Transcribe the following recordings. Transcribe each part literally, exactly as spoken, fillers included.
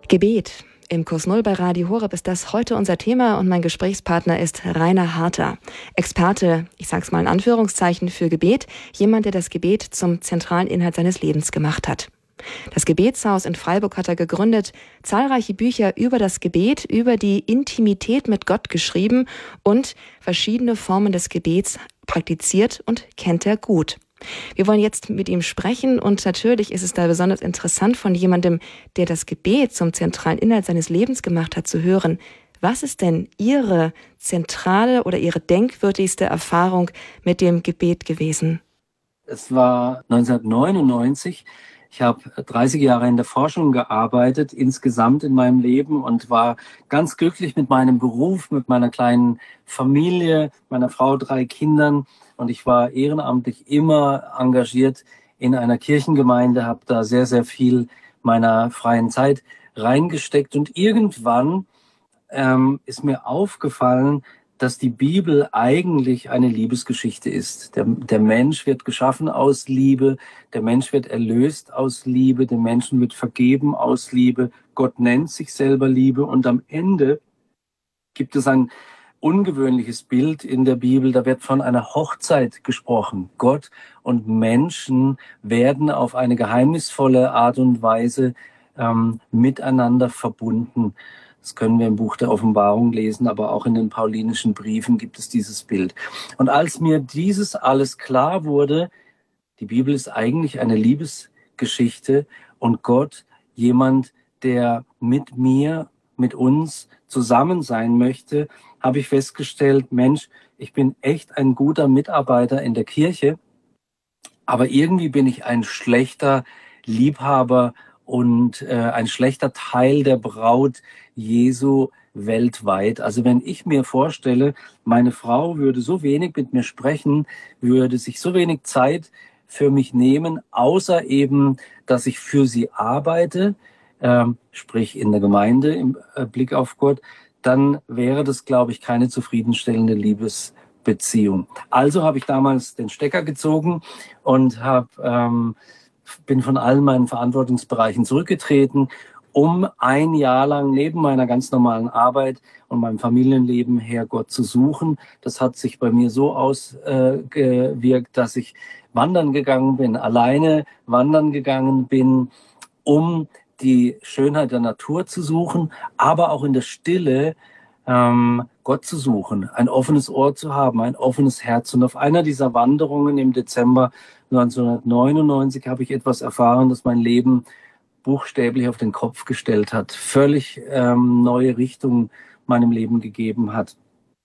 Gebet. Im Kurs Null bei Radio Horeb ist das heute unser Thema und mein Gesprächspartner ist Rainer Harter. Experte, ich sag's mal in Anführungszeichen, für Gebet. Jemand, der das Gebet zum zentralen Inhalt seines Lebens gemacht hat. Das Gebetshaus in Freiburg hat er gegründet, zahlreiche Bücher über das Gebet, über die Intimität mit Gott geschrieben und verschiedene Formen des Gebets praktiziert und kennt er gut. Wir wollen jetzt mit ihm sprechen und natürlich ist es da besonders interessant, von jemandem, der das Gebet zum zentralen Inhalt seines Lebens gemacht hat, zu hören. Was ist denn Ihre zentrale oder Ihre denkwürdigste Erfahrung mit dem Gebet gewesen? Es war neunzehnhundertneunundneunzig. Ich habe dreißig Jahre in der Forschung gearbeitet, insgesamt in meinem Leben, und war ganz glücklich mit meinem Beruf, mit meiner kleinen Familie, meiner Frau, drei Kindern. Und ich war ehrenamtlich immer engagiert in einer Kirchengemeinde, habe da sehr, sehr viel meiner freien Zeit reingesteckt. Und irgendwann ähm, ist mir aufgefallen, dass die Bibel eigentlich eine Liebesgeschichte ist. Der, der Mensch wird geschaffen aus Liebe, der Mensch wird erlöst aus Liebe, dem Menschen wird vergeben aus Liebe, Gott nennt sich selber Liebe, und am Ende gibt es ein ungewöhnliches Bild in der Bibel, da wird von einer Hochzeit gesprochen. Gott und Menschen werden auf eine geheimnisvolle Art und Weise ähm, miteinander verbunden. Das können wir im Buch der Offenbarung lesen, aber auch in den paulinischen Briefen gibt es dieses Bild. Und als mir dieses alles klar wurde, die Bibel ist eigentlich eine Liebesgeschichte und Gott jemand, der mit mir, mit uns zusammen sein möchte, habe ich festgestellt, Mensch, ich bin echt ein guter Mitarbeiter in der Kirche, aber irgendwie bin ich ein schlechter Liebhaber und äh, ein schlechter Teil der Braut Jesu weltweit. Also wenn ich mir vorstelle, meine Frau würde so wenig mit mir sprechen, würde sich so wenig Zeit für mich nehmen, außer eben, dass ich für sie arbeite, äh, sprich in der Gemeinde im äh, Blick auf Gott, dann wäre das, glaube ich, keine zufriedenstellende Liebesbeziehung. Also habe ich damals den Stecker gezogen und habe ähm, bin von allen meinen Verantwortungsbereichen zurückgetreten, um ein Jahr lang neben meiner ganz normalen Arbeit und meinem Familienleben her Gott zu suchen. Das hat sich bei mir so ausgewirkt, dass ich wandern gegangen bin, alleine wandern gegangen bin, um die Schönheit der Natur zu suchen, aber auch in der Stille ähm, Gott zu suchen, ein offenes Ohr zu haben, ein offenes Herz. Und auf einer dieser Wanderungen im Dezember neunzehnhundertneunundneunzig habe ich etwas erfahren, das mein Leben buchstäblich auf den Kopf gestellt hat, völlig ähm, neue Richtung meinem Leben gegeben hat.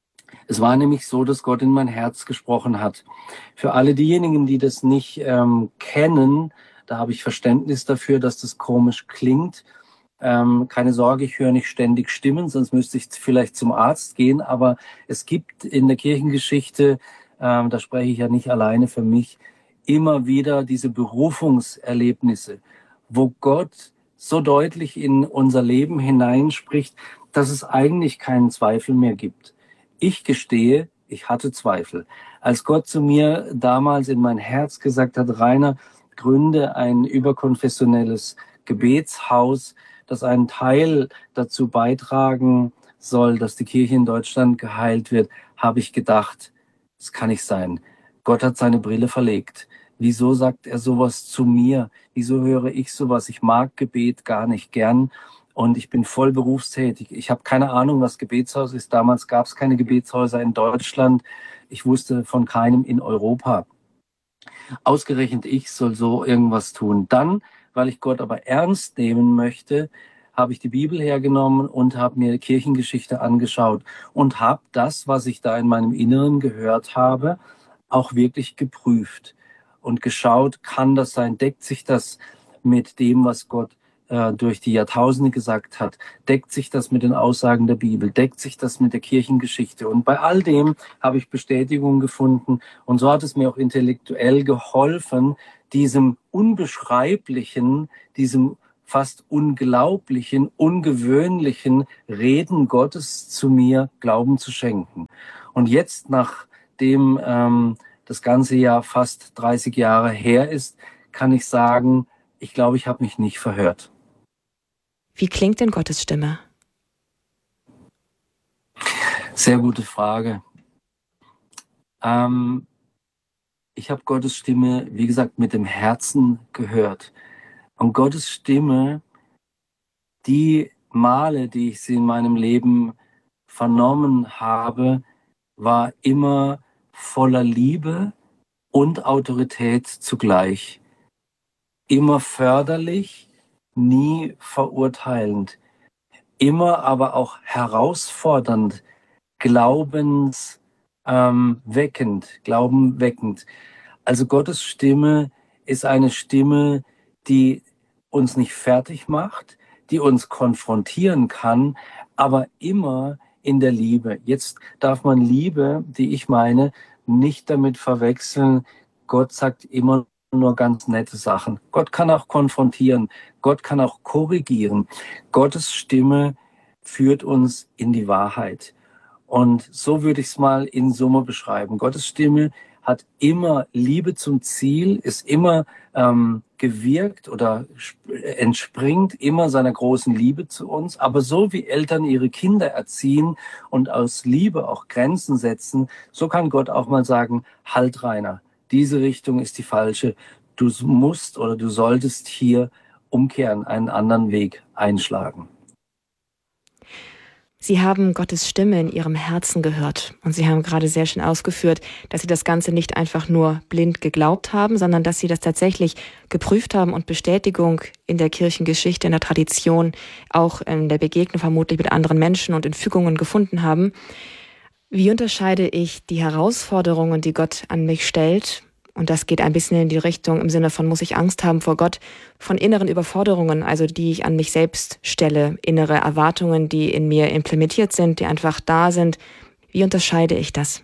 Es war nämlich so, dass Gott in mein Herz gesprochen hat. Für alle diejenigen, die das nicht ähm, kennen, da habe ich Verständnis dafür, dass das komisch klingt. Ähm, keine Sorge, ich höre nicht ständig Stimmen, sonst müsste ich vielleicht zum Arzt gehen. Aber es gibt in der Kirchengeschichte, ähm, da spreche ich ja nicht alleine für mich, immer wieder diese Berufungserlebnisse, wo Gott so deutlich in unser Leben hineinspricht, dass es eigentlich keinen Zweifel mehr gibt. Ich gestehe, ich hatte Zweifel. Als Gott zu mir damals in mein Herz gesagt hat, Rainer, gründe ein überkonfessionelles Gebetshaus, das einen Teil dazu beitragen soll, dass die Kirche in Deutschland geheilt wird, habe ich gedacht, das kann nicht sein. Gott hat seine Brille verlegt. Wieso sagt er sowas zu mir? Wieso höre ich sowas? Ich mag Gebet gar nicht gern und ich bin voll berufstätig. Ich habe keine Ahnung, was Gebetshaus ist. Damals gab es keine Gebetshäuser in Deutschland. Ich wusste von keinem in Europa. Ausgerechnet ich soll so irgendwas tun. Dann, weil ich Gott aber ernst nehmen möchte, habe ich die Bibel hergenommen und habe mir Kirchengeschichte angeschaut und habe das, was ich da in meinem Inneren gehört habe, auch wirklich geprüft und geschaut, kann das sein, deckt sich das mit dem, was Gott äh, durch die Jahrtausende gesagt hat, deckt sich das mit den Aussagen der Bibel, deckt sich das mit der Kirchengeschichte. Und bei all dem habe ich Bestätigung gefunden und so hat es mir auch intellektuell geholfen, diesem unbeschreiblichen, diesem fast unglaublichen, ungewöhnlichen Reden Gottes zu mir Glauben zu schenken. Und jetzt, nachdem ähm, das ganze Jahr fast dreißig Jahre her ist, kann ich sagen, ich glaube, ich habe mich nicht verhört. Wie klingt denn Gottes Stimme? Sehr gute Frage. Ähm, ich habe Gottes Stimme, wie gesagt, mit dem Herzen gehört. Und Gottes Stimme, die Male, die ich sie in meinem Leben vernommen habe, war immer voller Liebe und Autorität zugleich. Immer förderlich, nie verurteilend. Immer aber auch herausfordernd, glaubensweckend, ähm, weckend, glaubenweckend. Also Gottes Stimme ist eine Stimme, die uns nicht fertig macht, die uns konfrontieren kann, aber immer in der Liebe. Jetzt darf man Liebe, die ich meine, nicht damit verwechseln. Gott sagt immer nur ganz nette Sachen. Gott kann auch konfrontieren. Gott kann auch korrigieren. Gottes Stimme führt uns in die Wahrheit. Und so würde ich es mal in Summe beschreiben. Gottes Stimme hat immer Liebe zum Ziel, ist immer ähm, gewirkt oder entspringt immer seiner großen Liebe zu uns. Aber so wie Eltern ihre Kinder erziehen und aus Liebe auch Grenzen setzen, so kann Gott auch mal sagen, halt Rainer, diese Richtung ist die falsche. Du musst oder du solltest hier umkehren, einen anderen Weg einschlagen. Sie haben Gottes Stimme in Ihrem Herzen gehört und Sie haben gerade sehr schön ausgeführt, dass Sie das Ganze nicht einfach nur blind geglaubt haben, sondern dass Sie das tatsächlich geprüft haben und Bestätigung in der Kirchengeschichte, in der Tradition, auch in der Begegnung vermutlich mit anderen Menschen und in Fügungen gefunden haben. Wie unterscheide ich die Herausforderungen, die Gott an mich stellt? Und das geht ein bisschen in die Richtung im Sinne von, muss ich Angst haben vor Gott, von inneren Überforderungen, also die ich an mich selbst stelle, innere Erwartungen, die in mir implementiert sind, die einfach da sind. Wie unterscheide ich das?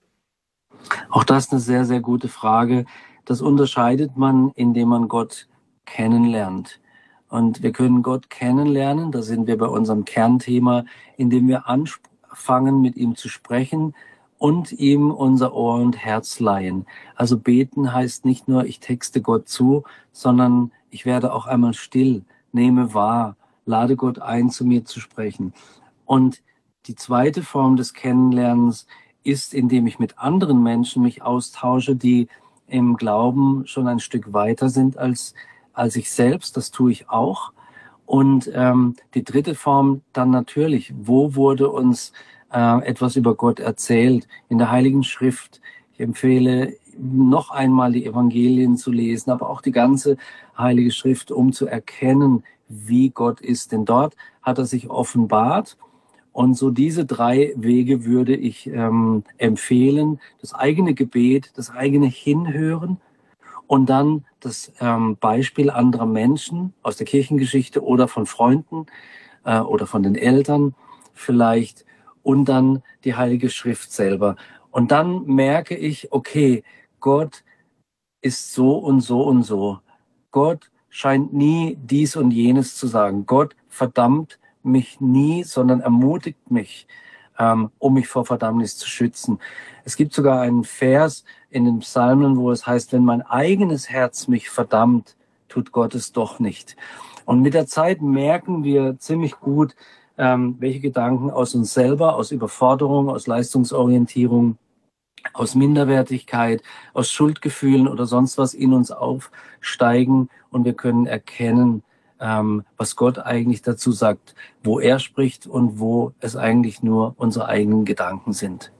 Auch das ist eine sehr, sehr gute Frage. Das unterscheidet man, indem man Gott kennenlernt. Und wir können Gott kennenlernen, da sind wir bei unserem Kernthema, indem wir anfangen, mit ihm zu sprechen und ihm unser Ohr und Herz leihen. Also beten heißt nicht nur, ich texte Gott zu, sondern ich werde auch einmal still, nehme wahr, lade Gott ein, zu mir zu sprechen. Und die zweite Form des Kennenlernens ist, indem ich mit anderen Menschen mich austausche, die im Glauben schon ein Stück weiter sind als, als ich selbst. Das tue ich auch. Und ähm, die dritte Form dann natürlich, wo wurde uns äh, etwas über Gott erzählt? In der Heiligen Schrift. Ich empfehle, noch einmal die Evangelien zu lesen, aber auch die ganze Heilige Schrift, um zu erkennen, wie Gott ist. Denn dort hat er sich offenbart. Und so diese drei Wege würde ich ähm, empfehlen. Das eigene Gebet, das eigene Hinhören und dann das ähm, Beispiel anderer Menschen aus der Kirchengeschichte oder von Freunden äh, oder von den Eltern vielleicht und dann die Heilige Schrift selber. Und dann merke ich, okay, Gott ist so und so und so. Gott scheint nie dies und jenes zu sagen. Gott verdammt mich nie, sondern ermutigt mich, ähm, um mich vor Verdammnis zu schützen. Es gibt sogar einen Vers in den Psalmen, wo es heißt, wenn mein eigenes Herz mich verdammt, tut Gott es doch nicht. Und mit der Zeit merken wir ziemlich gut, ähm, welche Gedanken aus uns selber, aus Überforderung, aus Leistungsorientierung, aus Minderwertigkeit, aus Schuldgefühlen oder sonst was in uns aufsteigen und wir können erkennen, ähm, was Gott eigentlich dazu sagt, wo er spricht und wo es eigentlich nur unsere eigenen Gedanken sind.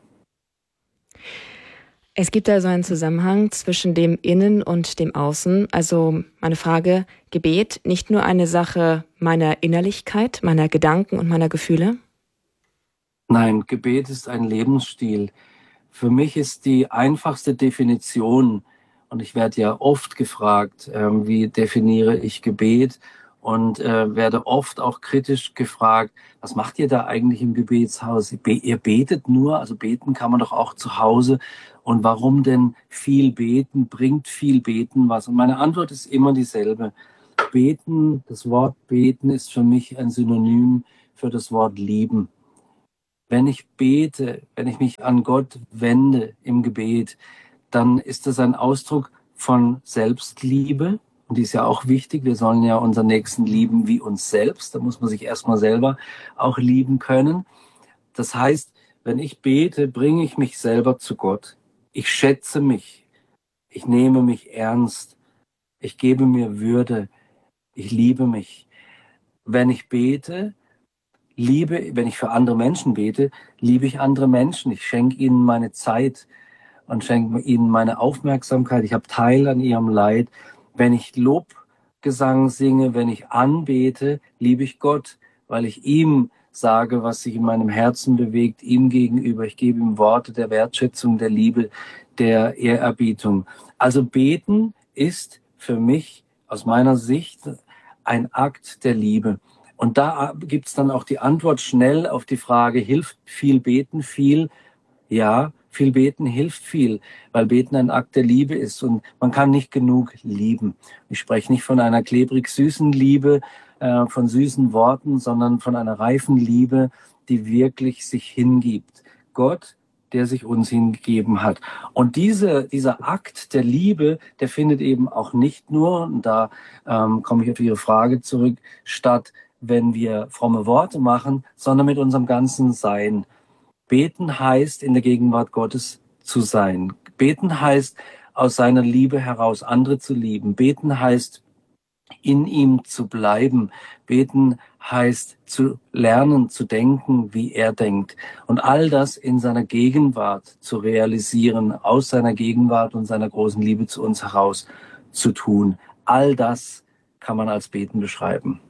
Es gibt also einen Zusammenhang zwischen dem Innen und dem Außen. Also meine Frage, Gebet nicht nur eine Sache meiner Innerlichkeit, meiner Gedanken und meiner Gefühle? Nein, Gebet ist ein Lebensstil. Für mich ist die einfachste Definition, und ich werde ja oft gefragt, äh, wie definiere ich Gebet, und äh, werde oft auch kritisch gefragt, was macht ihr da eigentlich im Gebetshaus? Ihr betet nur, also beten kann man doch auch zu Hause. Und warum denn viel beten? Bringt viel Beten was? Und meine Antwort ist immer dieselbe. Beten, das Wort beten ist für mich ein Synonym für das Wort lieben. Wenn ich bete, wenn ich mich an Gott wende im Gebet, dann ist das ein Ausdruck von Selbstliebe Und die ist ja auch wichtig. Wir sollen ja unseren Nächsten lieben wie uns selbst. Da muss man sich erstmal selber auch lieben können. Das heißt, wenn ich bete, bringe ich mich selber zu Gott. Ich schätze mich. Ich nehme mich ernst. Ich gebe mir Würde. Ich liebe mich. Wenn ich bete, liebe, wenn ich für andere Menschen bete, liebe ich andere Menschen. Ich schenke ihnen meine Zeit und schenke ihnen meine Aufmerksamkeit. Ich habe Teil an ihrem Leid. Wenn ich Lobgesang singe, wenn ich anbete, liebe ich Gott, weil ich ihm sage, was sich in meinem Herzen bewegt, ihm gegenüber. Ich gebe ihm Worte der Wertschätzung, der Liebe, der Ehrerbietung. Also beten ist für mich aus meiner Sicht ein Akt der Liebe. Und da gibt's dann auch die Antwort schnell auf die Frage, hilft viel beten viel? Ja, viel beten hilft viel, weil beten ein Akt der Liebe ist und man kann nicht genug lieben. Ich spreche nicht von einer klebrig süßen Liebe, äh, von süßen Worten, sondern von einer reifen Liebe, die wirklich sich hingibt. Gott, der sich uns hingegeben hat. Und diese, dieser Akt der Liebe, der findet eben auch nicht nur, und da ähm, komme ich auf Ihre Frage zurück, statt, wenn wir fromme Worte machen, sondern mit unserem ganzen Sein. Beten heißt, in der Gegenwart Gottes zu sein. Beten heißt, aus seiner Liebe heraus andere zu lieben. Beten heißt, in ihm zu bleiben. Beten heißt, zu lernen, zu denken, wie er denkt. Und all das in seiner Gegenwart zu realisieren, aus seiner Gegenwart und seiner großen Liebe zu uns heraus zu tun. All das kann man als Beten beschreiben.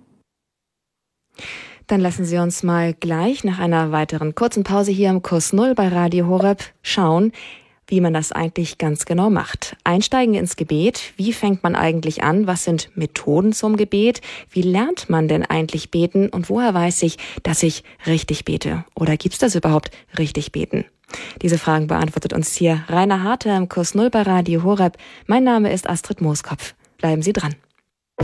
Dann lassen Sie uns mal gleich nach einer weiteren kurzen Pause hier im Kurs Null bei Radio Horeb schauen, wie man das eigentlich ganz genau macht. Einsteigen ins Gebet. Wie fängt man eigentlich an? Was sind Methoden zum Gebet? Wie lernt man denn eigentlich beten? Und woher weiß ich, dass ich richtig bete? Oder gibt's das überhaupt, richtig beten? Diese Fragen beantwortet uns hier Rainer Harter im Kurs Null bei Radio Horeb. Mein Name ist Astrid Mooskopf. Bleiben Sie dran.